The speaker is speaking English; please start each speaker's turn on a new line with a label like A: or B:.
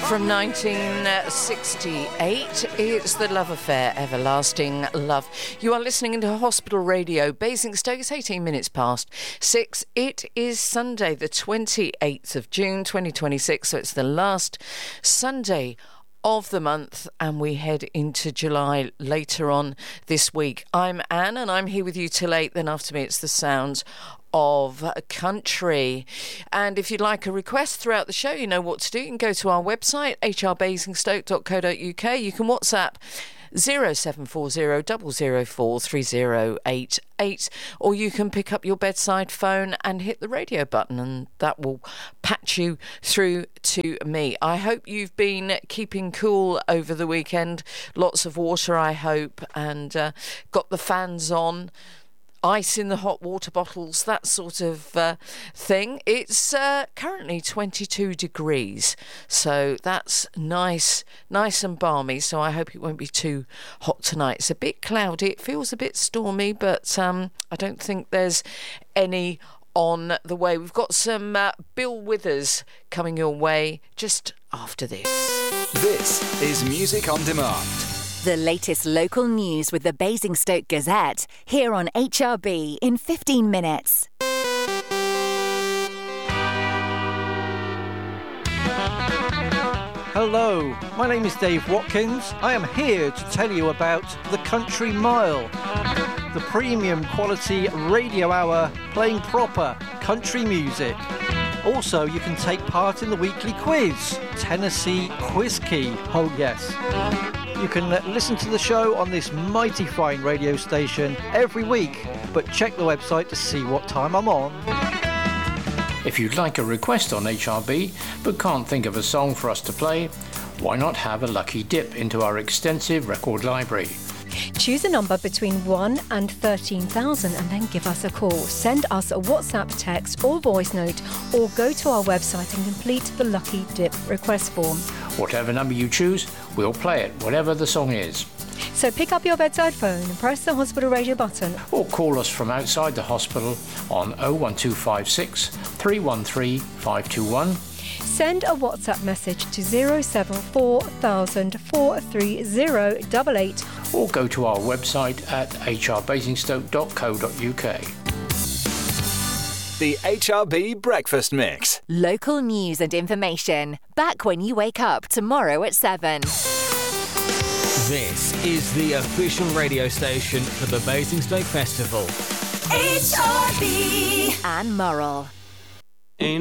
A: From 1968, it's The Love Affair, Everlasting Love. You are listening to Hospital Radio, Basingstoke. It's 18 minutes past 6. It is Sunday, the 28th of June, 2026, so it's the last Sunday of the month, and we head into July later on this week. I'm Anne, and I'm here with you till 8. Then after me, it's the sounds of country. And if you'd like a request throughout the show, you know what to do. You can go to our website, hrbasingstoke.co.uk. You can WhatsApp 0740 004 3088, or you can pick up your bedside phone and hit the radio button, and that will patch you through to me. I hope you've been keeping cool over the weekend. Lots of water, I hope, and got the fans on. Ice in the hot water bottles, that sort of thing. It's currently 22 degrees, so that's nice and balmy, so I hope it won't be too hot tonight. It's a bit cloudy, it feels a bit stormy, but I don't think there's any on the way. We've got some Bill Withers coming your way just after this.
B: This is Music on Demand.
C: The latest local news with the Basingstoke Gazette, here on HRB in 15 minutes.
D: Hello, my name is Dave Watkins. I am here to tell you about the Country Mile, the premium quality radio hour playing proper country music. Also, you can take part in the weekly quiz, Tennessee Quiz Key. Oh yes. You can listen to the show on this mighty fine radio station every week, but check the website to see what time I'm on.
E: If you'd like a request on HRB but can't think of a song for us to play, why not have a lucky dip into our extensive record library?
F: Choose a number between 1 and 13,000 and then give us a call. Send us a WhatsApp text or voice note, or go to our website and complete the Lucky Dip request form.
E: Whatever number you choose, we'll play it, whatever the song is.
F: So pick up your bedside phone and press the hospital radio button.
E: Or call us from outside the hospital on 01256 313 521.
F: Send a WhatsApp message to 074,000 43088.
E: Or go to our website at hrbasingstoke.co.uk.
B: The HRB Breakfast Mix.
C: Local news and information, back when you wake up tomorrow at 7.
G: This is the official radio station for the Basingstoke Festival.
C: HRB and Murrell.